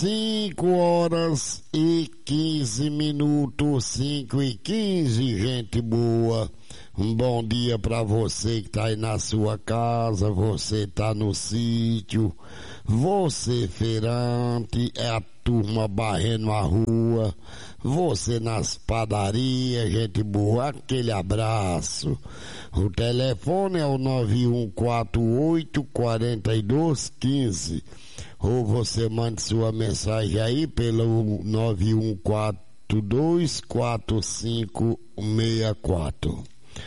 5h15, 5h15, gente boa. Um bom dia pra você que tá aí na sua casa, você tá no sítio, você feirante, é a turma barrendo a rua, você nas padarias, gente boa, aquele abraço. O telefone é o 9148-4215, ou você manda sua mensagem aí pelo 91424564.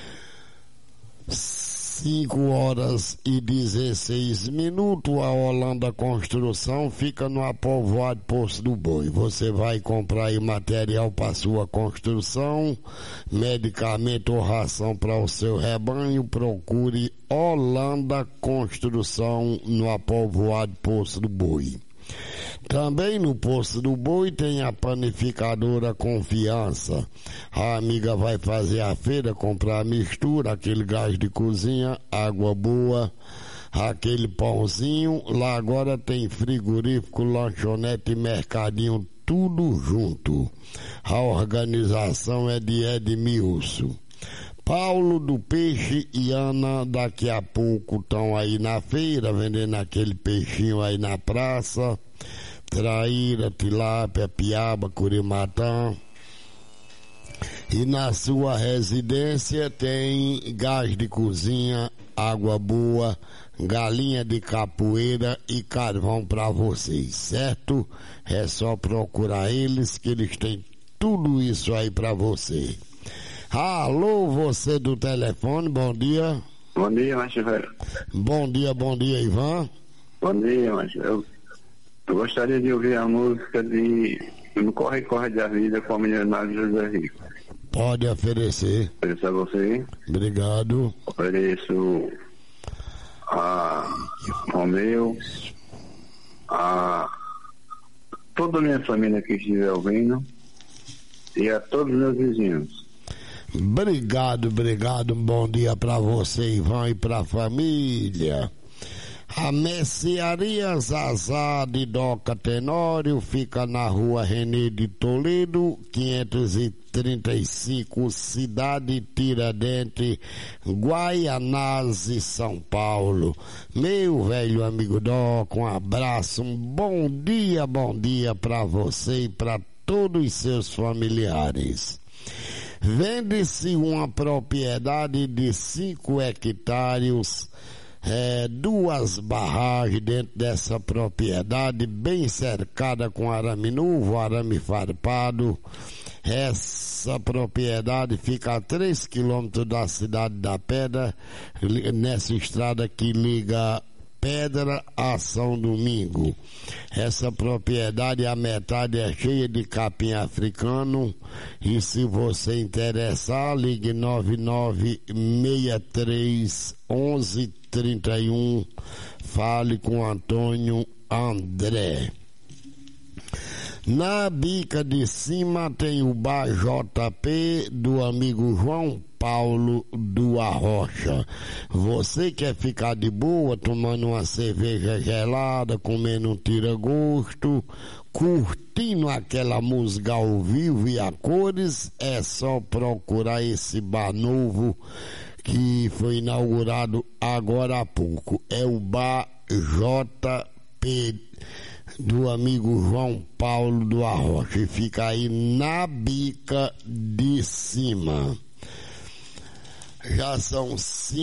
5h16, a Holanda Construção fica no Apovoado Poço do Boi. Você vai comprar aí material para sua construção, medicamento ou ração para o seu rebanho, procure Holanda Construção no Apovoado Poço do Boi. Também no Poço do Boi tem a panificadora Confiança. A amiga vai fazer a feira, comprar a mistura, aquele gás de cozinha, água boa, aquele pãozinho. Lá agora tem frigorífico, lanchonete e mercadinho, tudo junto. A organização é de Edmilson. Paulo do Peixe e Ana daqui a pouco estão aí na feira, vendendo aquele peixinho aí na praça. Traíra, tilápia, piaba, curimatã. E na sua residência tem gás de cozinha, água boa, galinha de capoeira e carvão para vocês, certo? É só procurar eles que eles têm tudo isso aí para você. Alô, você do telefone, bom dia. Bom dia, Márcio Velho. Bom dia, Ivan. Bom dia, Márcio. Eu gostaria de ouvir a música de No Corre Corre da Vida com o milionário José Rico. Pode oferecer. Ofereço a você. Obrigado. Ofereço a Romeu, a toda a minha família que estiver ouvindo e a todos os meus vizinhos. Obrigado. Um bom dia pra você, Ivan, e pra família. A Mercearia Zazá de Doca Tenório fica na rua René de Toledo, 535, Cidade Tiradentes, Guaianazes, São Paulo. Meu velho amigo Doca, um abraço, um bom dia pra você e pra todos os seus familiares. Vende-se uma propriedade de 5 hectares, 2 barragens dentro dessa propriedade, bem cercada com arame novo, arame farpado. Essa propriedade fica a 3 quilômetros da cidade da Pedra, nessa estrada que liga Pedra a São Domingo. Essa propriedade, a metade é cheia de capim africano, e se você interessar, ligue 99631131, fale com Antônio André. Na bica de cima tem o bar JP do amigo João Paulo do Arrocha. Você quer ficar de boa, tomando uma cerveja gelada, comendo um tira-gosto, curtindo aquela música ao vivo e a cores, é só procurar esse bar novo que foi inaugurado agora há pouco. É o bar JP do amigo João Paulo do Arrocha, e fica aí na bica de cima. Já são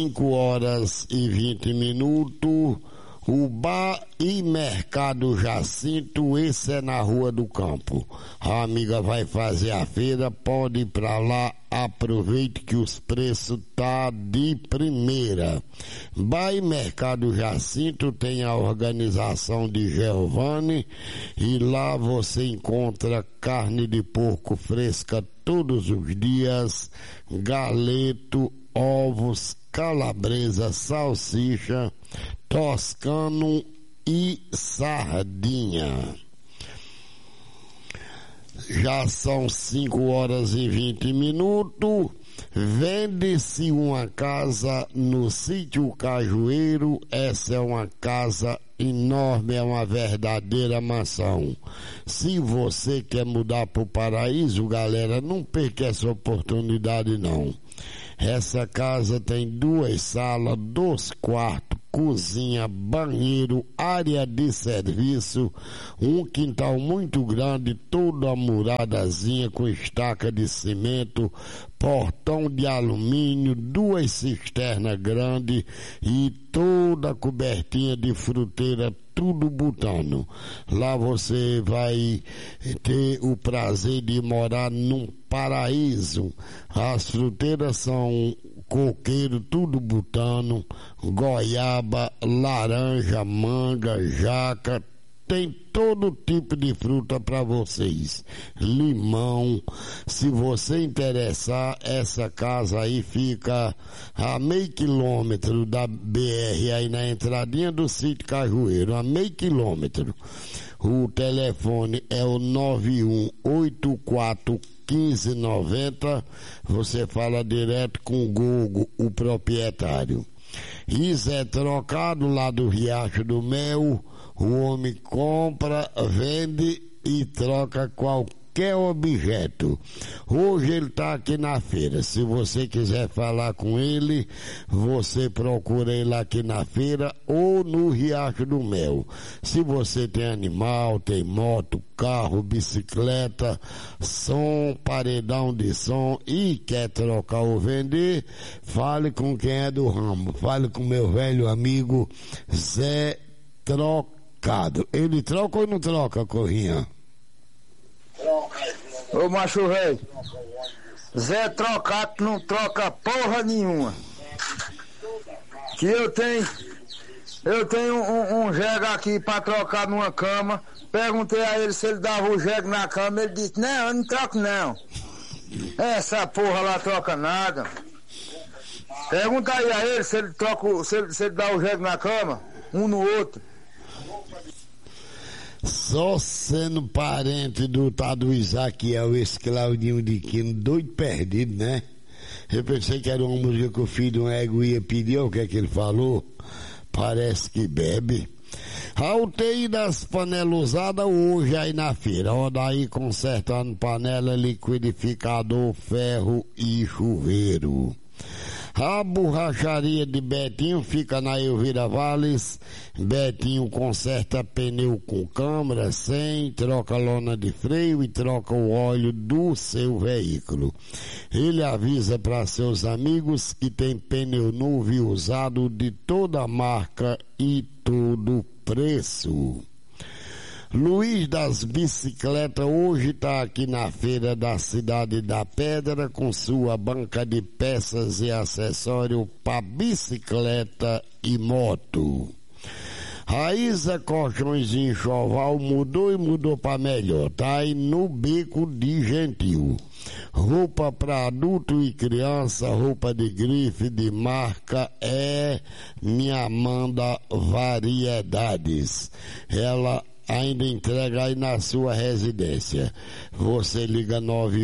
5h20. O Bar e Mercado Jacinto, esse é na Rua do Campo. A amiga vai fazer a feira, pode ir pra lá, aproveite que os preços tá de primeira. Bar e Mercado Jacinto tem a organização de Giovanni, e lá você encontra carne de porco fresca todos os dias, galeto, ovos, calabresa, salsicha, toscano e sardinha. Já são 5h20. Vende-se uma casa no sítio Cajueiro. Essa é uma casa enorme, é uma verdadeira mansão. Se você quer mudar para o paraíso, galera, não perca essa oportunidade não. Essa casa tem 2 salas, 2 quartos, cozinha, banheiro, área de serviço, um quintal muito grande, toda muradazinha com estaca de cimento, portão de alumínio, 2 cisternas grandes e toda cobertinha de fruteira, tudo botano. Lá você vai ter o prazer de morar num paraíso. As fruteiras são coqueiro, tudo botano, goiaba, laranja, manga, jaca, tem todo tipo de fruta para vocês. Limão, se você interessar, essa casa aí fica a meio quilômetro da BR, aí na entradinha do sítio Cajueiro, a meio quilômetro. O telefone é o 91841590. Você fala direto com o Gogo, o proprietário. Isso é trocado lá do Riacho do Mel. O homem compra, vende e troca qualquer objeto. Hoje ele está aqui na feira. Se você quiser falar com ele, você procura ele aqui na feira ou no Riacho do Mel. Se você tem animal, tem moto, carro, bicicleta, som, paredão de som e quer trocar ou vender, fale com quem é do ramo. Fale com meu velho amigo Zé Trocado. Ele troca ou não troca, Corrinha? Ô macho velho, Zé Trocado não troca porra nenhuma. Que eu tenho um jegue aqui pra trocar numa cama. Perguntei a ele se ele dava o jegue na cama. Ele disse: não, eu não troco não. Essa porra lá troca nada. Pergunta aí a ele se ele troca, se ele dá o jegue na cama, um no outro. Só sendo parente do tal do Isaquiel, esse Claudinho de Quino, doido perdido, né? Eu pensei que era uma música que o filho de um ego ia pedir, o que é que ele falou? Parece que bebe. A UTI das panelas usadas hoje aí na feira. Ó, daí consertando panela, liquidificador, ferro e chuveiro. A borracharia de Betinho fica na Elvira Valles. Betinho conserta pneu com câmara, sem, troca lona de freio e troca o óleo do seu veículo. Ele avisa para seus amigos que tem pneu novo e usado de toda marca e todo preço. Luiz das Bicicletas hoje está aqui na feira da Cidade da Pedra com sua banca de peças e acessórios para bicicleta e moto. Raíza Colchões e Enxoval mudou e mudou para melhor, tá aí no Beco de Gentil. Roupa para adulto e criança, roupa de grife, de marca, é minha Amanda Variedades. Ela ainda entrega aí na sua residência. Você liga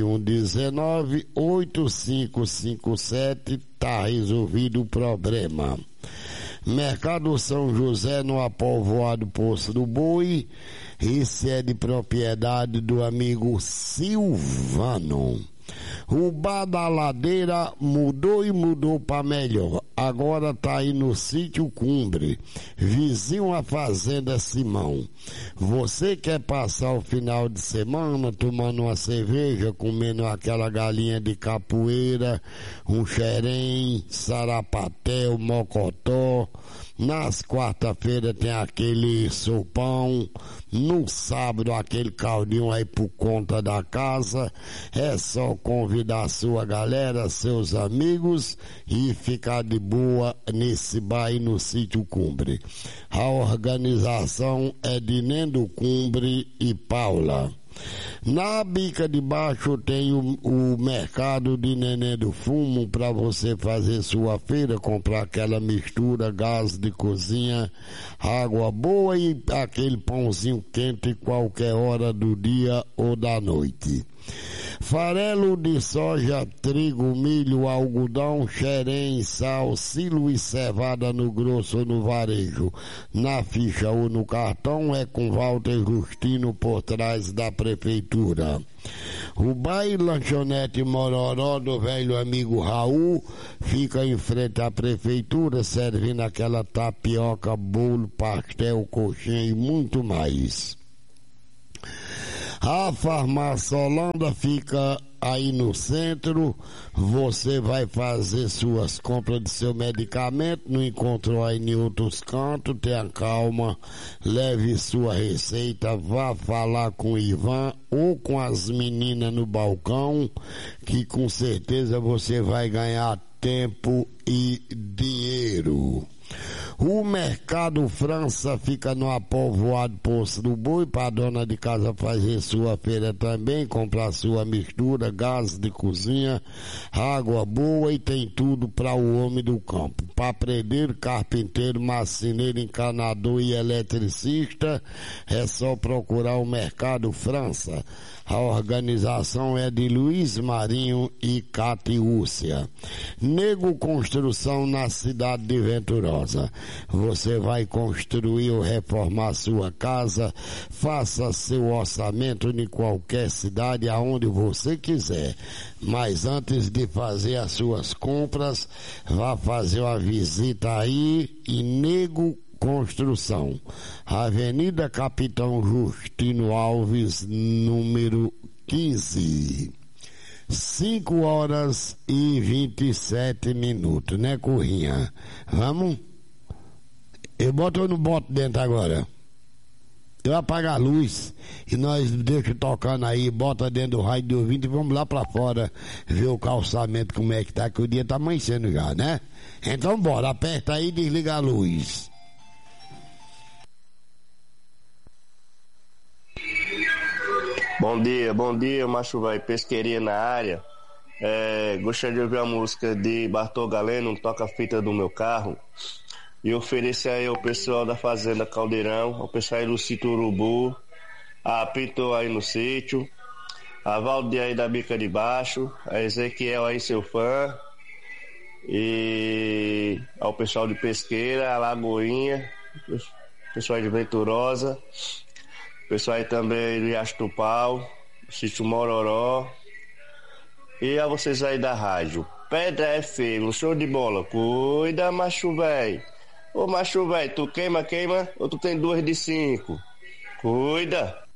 9119-8557, tá resolvido o problema. Mercado São José, no Apovoado Poço do Boi. Esse é de propriedade do amigo Silvano. O Bar da Ladeira mudou e mudou para melhor. Agora tá aí no Sítio Cumbre, vizinho à Fazenda Simão. Você quer passar o final de semana tomando uma cerveja, comendo aquela galinha de capoeira, um xerém, sarapatel, mocotó. Nas quarta-feiras tem aquele sopão, no sábado aquele caldinho aí por conta da casa. É só convidar a sua galera, seus amigos e ficar de boa nesse bar aí no Sítio Cumbre. A organização é de Nendo Cumbre e Paula. Na bica de baixo tem o mercado de Neném do Fumo para você fazer sua feira, comprar aquela mistura, gás de cozinha, água boa e aquele pãozinho quente qualquer hora do dia ou da noite. farelo de soja, trigo, milho, algodão, xerém, sal, silo e cevada no grosso ou no varejo, na ficha ou no cartão é com Walter Justino por trás da prefeitura. O bar e lanchonete Mororó do velho amigo Raul fica em frente à prefeitura, servindo aquela tapioca, bolo, pastel, coxinha e muito mais. A farmácia Holanda fica aí no centro. Você vai fazer suas compras de seu medicamento, não encontrou aí em outros cantos, tenha calma, leve sua receita, vá falar com o Ivan ou com as meninas no balcão, que com certeza você vai ganhar tempo e dinheiro. O Mercado França fica no apovoado Poço do Boi, para a dona de casa fazer sua feira também, comprar sua mistura, gás de cozinha, água boa e tem tudo para o homem do campo. Para aprender, carpinteiro, marceneiro, encanador e eletricista, é só procurar o Mercado França. A organização é de Luiz Marinho e Catiúcia. Nego Construção na cidade de Venturosa. Você vai construir ou reformar sua casa, faça seu orçamento em qualquer cidade, aonde você quiser. Mas antes de fazer as suas compras, vá fazer uma visita aí em Nego Construção, Avenida Capitão Justino Alves, número 15. 5h27, né, Corrinha? Vamos? Eu boto ou não boto dentro agora? Eu apago a luz e nós deixa tocando aí, bota dentro do raio de ouvinte e vamos lá pra fora ver o calçamento como é que tá, que o dia tá amanhecendo já, né? Então bora, aperta aí e desliga a luz. Bom dia, macho vai, pesqueirinha na área. Gostaria de ouvir a música de Bartol Galeno, Toca-Fita do Meu Carro, e oferecer aí ao pessoal da Fazenda Caldeirão, ao pessoal aí do Sítio Urubu, a Pinto aí no sítio, a Valdir aí da Bica de Baixo, a Ezequiel aí seu fã, e ao pessoal de Pesqueira, a Lagoinha, pessoal de Venturosa, pessoal aí também do Riacho do Pau, Sítio Mororó, e a vocês aí da rádio. Pedra é feio, show de bola. Cuida, macho véi. Ô macho véi, tu queima, ou tu tem 2 de 5? Cuida.